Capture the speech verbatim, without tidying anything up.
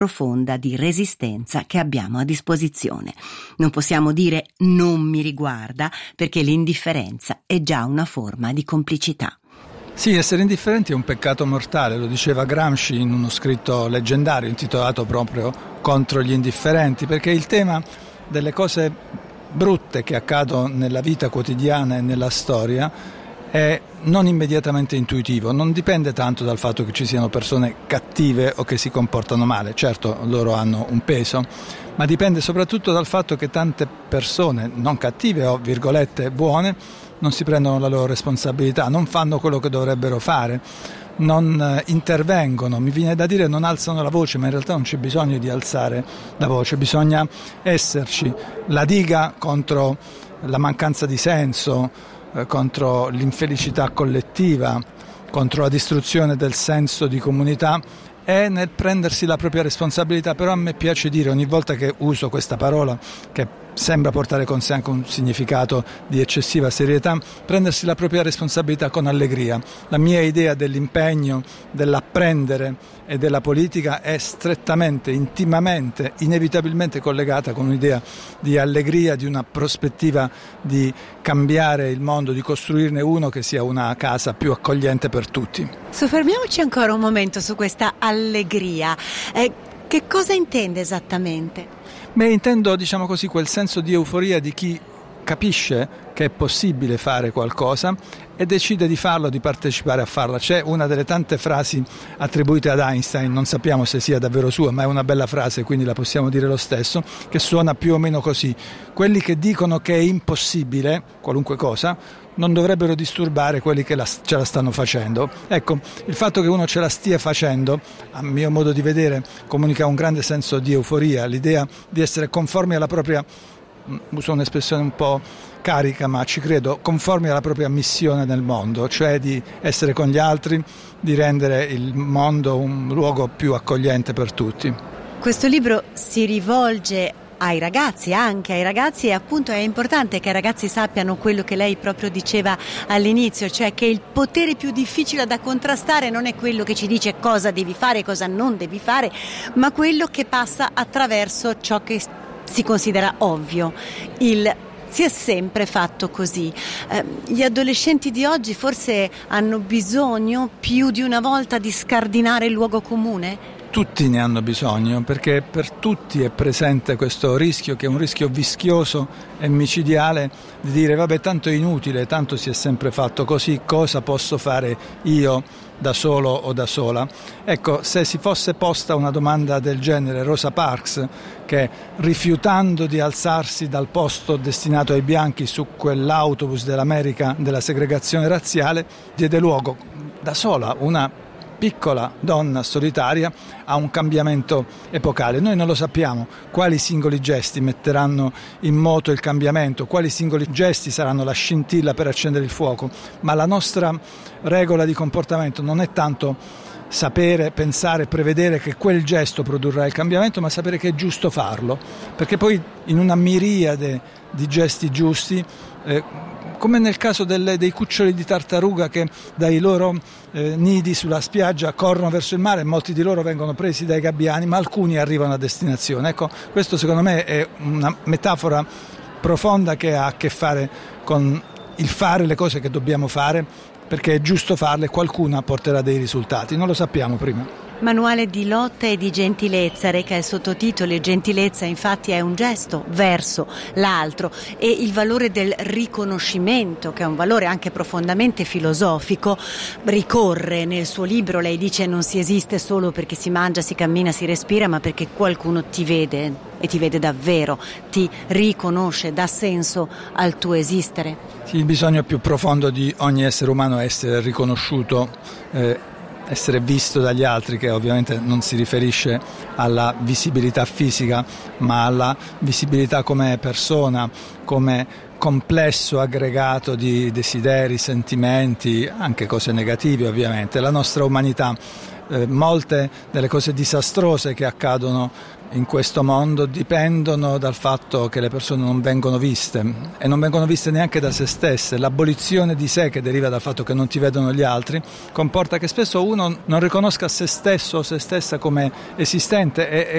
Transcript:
profonda di resistenza che abbiamo a disposizione. Non possiamo dire non mi riguarda, perché l'indifferenza è già una forma di complicità. Sì, essere indifferenti è un peccato mortale, lo diceva Gramsci in uno scritto leggendario intitolato proprio Contro gli indifferenti, perché il tema delle cose brutte che accadono nella vita quotidiana e nella storia è non immediatamente intuitivo, non dipende tanto dal fatto che ci siano persone cattive o che si comportano male, certo loro hanno un peso, ma dipende soprattutto dal fatto che tante persone non cattive o virgolette buone non si prendono la loro responsabilità, non fanno quello che dovrebbero fare, non intervengono, mi viene da dire non alzano la voce, ma in realtà non c'è bisogno di alzare la voce, bisogna esserci. La diga contro la mancanza di senso, contro l'infelicità collettiva, contro la distruzione del senso di comunità, è nel prendersi la propria responsabilità. Però a me piace dire, ogni volta che uso questa parola che sembra portare con sé anche un significato di eccessiva serietà, prendersi la propria responsabilità con allegria. La mia idea dell'impegno, dell'apprendere e della politica è strettamente, intimamente, inevitabilmente collegata con un'idea di allegria, di una prospettiva di cambiare il mondo, di costruirne uno che sia una casa più accogliente per tutti. Soffermiamoci ancora un momento su questa allegria. Eh, che cosa intende esattamente? Beh, intendo, diciamo così, quel senso di euforia di chi capisce che è possibile fare qualcosa e decide di farlo, di partecipare a farla. C'è una delle tante frasi attribuite ad Einstein, non sappiamo se sia davvero sua, ma è una bella frase, quindi la possiamo dire lo stesso, che suona più o meno così: quelli che dicono che è impossibile qualunque cosa non dovrebbero disturbare quelli che la, ce la stanno facendo. Ecco, il fatto che uno ce la stia facendo, a mio modo di vedere, comunica un grande senso di euforia, l'idea di essere conformi alla propria, uso un'espressione un po' carica, ma ci credo, conformi alla propria missione nel mondo, cioè di essere con gli altri, di rendere il mondo un luogo più accogliente per tutti. Questo libro si rivolge ai ragazzi, anche ai ragazzi, e appunto è importante che i ragazzi sappiano quello che lei proprio diceva all'inizio, cioè che il potere più difficile da contrastare non è quello che ci dice cosa devi fare e cosa non devi fare, ma quello che passa attraverso ciò che si considera ovvio. Il si è sempre fatto così. Eh, gli adolescenti di oggi forse hanno bisogno più di una volta di scardinare il luogo comune? Tutti ne hanno bisogno, perché per tutti è presente questo rischio, che è un rischio vischioso e micidiale, di dire vabbè, tanto è inutile, tanto si è sempre fatto così, cosa posso fare io da solo o da sola? Ecco, se si fosse posta una domanda del genere, Rosa Parks, che rifiutando di alzarsi dal posto destinato ai bianchi su quell'autobus dell'America della segregazione razziale, diede luogo da sola, una piccola donna solitaria, a un cambiamento epocale. Noi non lo sappiamo quali singoli gesti metteranno in moto il cambiamento, quali singoli gesti saranno la scintilla per accendere il fuoco, ma la nostra regola di comportamento non è tanto sapere, pensare, prevedere che quel gesto produrrà il cambiamento, ma sapere che è giusto farlo, perché poi in una miriade di gesti giusti, eh, come nel caso delle, dei cuccioli di tartaruga che dai loro eh, nidi sulla spiaggia corrono verso il mare, molti di loro vengono presi dai gabbiani, ma alcuni arrivano a destinazione. Ecco, questo secondo me è una metafora profonda che ha a che fare con il fare le cose che dobbiamo fare, perché è giusto farle, qualcuna porterà dei risultati, non lo sappiamo prima. Manuale di lotta e di gentilezza reca il sottotitolo. Gentilezza infatti è un gesto verso l'altro, e il valore del riconoscimento, che è un valore anche profondamente filosofico, ricorre nel suo libro. Lei dice: non si esiste solo perché si mangia, si cammina, si respira, ma perché qualcuno ti vede, e ti vede davvero, ti riconosce, dà senso al tuo esistere. Sì, il bisogno più profondo di ogni essere umano è essere riconosciuto, eh, essere visto dagli altri, che ovviamente non si riferisce alla visibilità fisica, ma alla visibilità come persona, come complesso aggregato di desideri, sentimenti, anche cose negative ovviamente. La nostra umanità, eh, molte delle cose disastrose che accadono in questo mondo dipendono dal fatto che le persone non vengono viste, e non vengono viste neanche da se stesse. L'abolizione di sé, che deriva dal fatto che non ti vedono gli altri, comporta che spesso uno non riconosca se stesso o se stessa come esistente, e,